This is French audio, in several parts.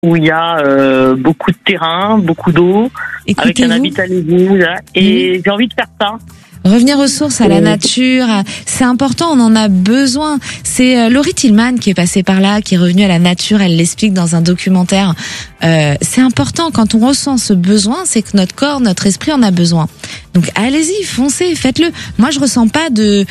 où il y a beaucoup de terrain, beaucoup d'eau, avec un habitat léger, et j'ai envie de faire ça. Revenir aux sources, à la nature, c'est important, on en a besoin. C'est Laurie Tillman qui est passée par là, qui est revenue à la nature, elle l'explique dans un documentaire. C'est important, quand on ressent ce besoin, c'est que notre corps, notre esprit en a besoin. Donc allez-y, foncez, faites-le. Moi, je ressens pas de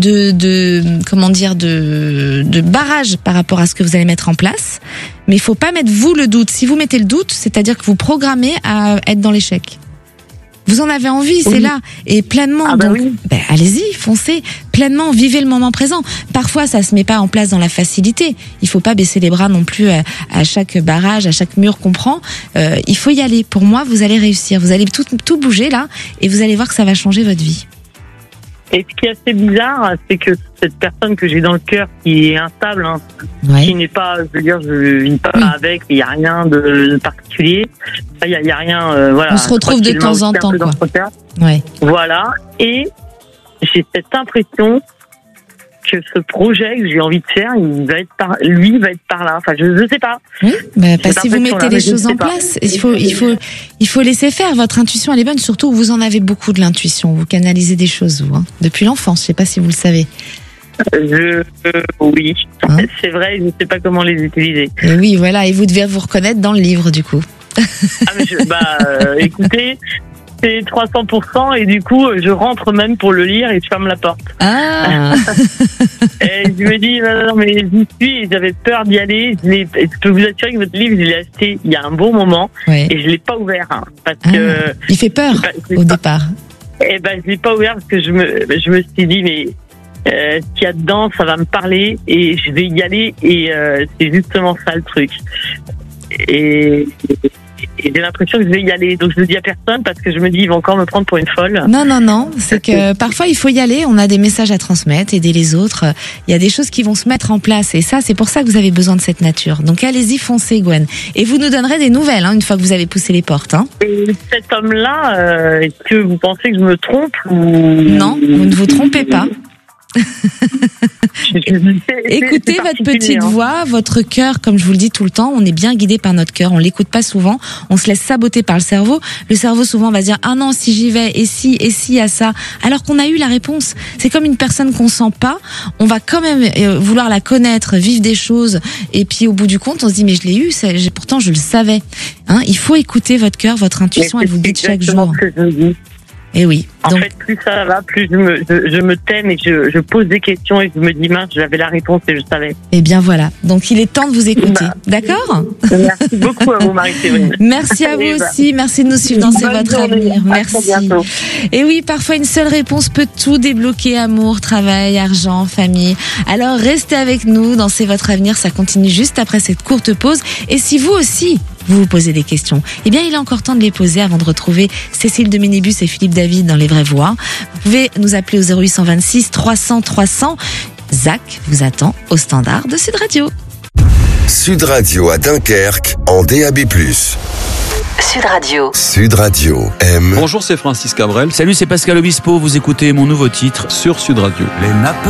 barrage par rapport à ce que vous allez mettre en place. Mais il faut pas mettre vous le doute. Si vous mettez le doute, c'est-à-dire que vous programmez à être dans l'échec. Vous en avez envie, c'est là, et pleinement. Donc, allez-y, foncez, pleinement, vivez le moment présent. Parfois, ça se met pas en place dans la facilité. Il faut pas baisser les bras non plus à chaque barrage, à chaque mur qu'on prend. Il faut y aller. Pour moi, vous allez réussir. Vous allez tout bouger là, et vous allez voir que ça va changer votre vie. Et ce qui est assez bizarre, c'est que cette personne que j'ai dans le cœur, qui est instable, qui n'est pas, je veux dire, je vis pas avec, il y a rien de particulier, il y a rien, voilà. On se retrouve de temps en temps, quoi. Ouais. Voilà. Et j'ai cette impression que ce projet que j'ai envie de faire, il va être par là. Enfin, je sais pas. Oui, si vous mettez les choses en place, il faut laisser faire. Votre intuition, elle est bonne. Surtout, vous en avez beaucoup de l'intuition. Vous canalisez des choses, vous, depuis l'enfance. Je sais pas si vous le savez. Oui, c'est vrai. Je ne sais pas comment les utiliser. Et oui, voilà. Et vous devez vous reconnaître dans le livre, du coup. Écoutez. C'est 300% et du coup je rentre même pour le lire et je ferme la porte. Et je me dis non mais j'y suis et j'avais peur d'y aller. Je peux vous assurer que votre livre je l'ai acheté il y a un bon moment et je l'ai pas ouvert parce que il fait peur au départ. Je l'ai pas ouvert parce que je me suis dit mais ce qu'il y a dedans ça va me parler et je vais y aller et c'est justement ça le truc. Et j'ai l'impression que je vais y aller. Donc je le dis à personne parce que je me dis ils vont encore me prendre pour une folle. Non. C'est que parfois il faut y aller. On a des messages à transmettre, aider les autres. Il y a des choses qui vont se mettre en place. Et ça, c'est pour ça que vous avez besoin de cette nature. Donc allez-y, foncez, Gwen. Et vous nous donnerez des nouvelles une fois que vous avez poussé les portes. Et cet homme-là, est-ce que vous pensez que je me trompe ou... Non, vous ne vous trompez pas. Écoutez votre petite voix, votre cœur, comme je vous le dis tout le temps, on est bien guidé par notre cœur, on l'écoute pas souvent, on se laisse saboter par le cerveau. Le cerveau souvent va dire ah non si j'y vais et si à ça, alors qu'on a eu la réponse. C'est comme une personne qu'on sent pas, on va quand même vouloir la connaître, vivre des choses, et puis au bout du compte on se dit mais je l'ai eu, pourtant je le savais. Il faut écouter votre cœur, votre intuition, elle vous guide chaque jour. Et oui. En fait, plus ça va, plus je me t'aime et je pose des questions et je me dis mince, j'avais la réponse et je savais. Et bien voilà. Donc il est temps de vous écouter. D'accord ? Merci beaucoup à vous, Marie-Séverine. Merci à vous aussi. Merci de nous suivre dans C'est votre avenir. Merci. Et oui, parfois une seule réponse peut tout débloquer. Amour, travail, argent, famille. Alors restez avec nous dans C'est votre avenir. Ça continue juste après cette courte pause. Et si vous aussi vous posez des questions, eh bien il est encore temps de les poser avant de retrouver Cécile de Minibus et Philippe David dans Les Vraies Voix. Vous pouvez nous appeler au 0826 300 300. Zach vous attend au standard de Sud Radio. Sud Radio à Dunkerque en DAB+. Sud Radio. Sud Radio aime. Bonjour, c'est Francis Cabrel. Salut, c'est Pascal Obispo. Vous écoutez mon nouveau titre sur Sud Radio.